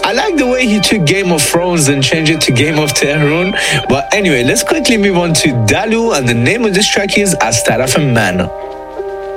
I like the way he took Game of Thrones and changed it to Game of Tehran. But anyway, let's quickly move on to Dalu, and the name of this track is Astaraf Man.